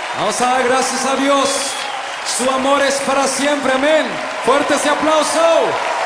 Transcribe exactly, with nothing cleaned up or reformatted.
Vamos a dar gracias a Dios. Su amor es para siempre, amén. Fuerte ese aplauso.